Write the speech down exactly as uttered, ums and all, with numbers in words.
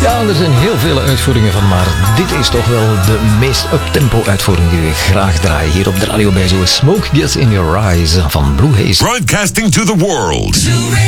Ja, er zijn heel veel uitvoeringen van, maar dit is toch wel de meest up-tempo uitvoering die we graag draaien hier op de radio bij zo. Smoke Gets in Your Eyes van Blue Haze. Broadcasting to the world.